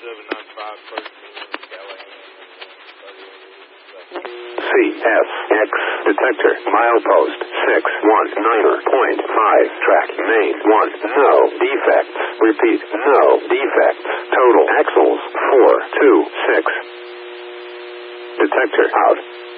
CSX detector milepost 619.5 track main 1 no defects. Repeat, no defects. Total axles 426. Detector out.